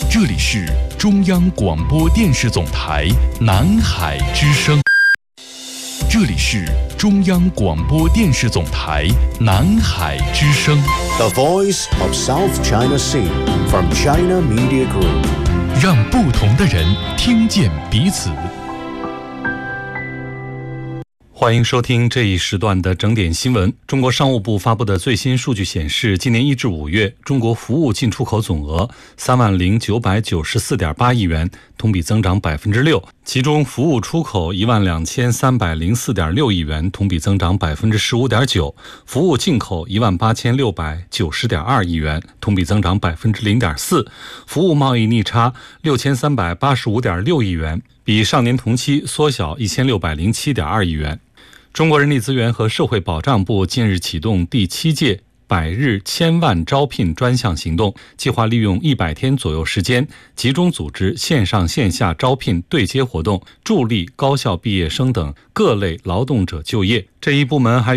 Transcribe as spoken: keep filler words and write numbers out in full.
这里是中央广播电视总台南海之声。这里是中央广播电视总台南海之声。 The Voice of South China Sea from China Media Group， 让不同的人听见彼此。 欢迎收听这一时段的整点新闻。中国商务部发布的最新数据显示，今年一至五月，中国服务进出口总额三万零九百九十四点八亿元，同比增长百分之六。其中，服务出口一万两千三百零四点六亿元，同比增长百分之十五点九；服务进口一万八千六百九十点二亿元，同比增长百分之零点四；服务贸易逆差六千三百八十五点六亿元，比上年同期缩小一千六百零七点二亿元。中国人力资源和社会保障部近日启动第七届百日千万招聘专项行动，计划利用一百天左右时间，集中组织线上线下招聘对接活动，助力高校毕业生等各类劳动者就业。这一部门还